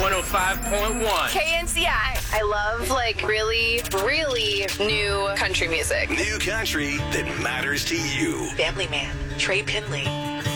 105.1. KNCI. I love, really, really new country music. New country that matters to you. Family Man, Trey Pinley.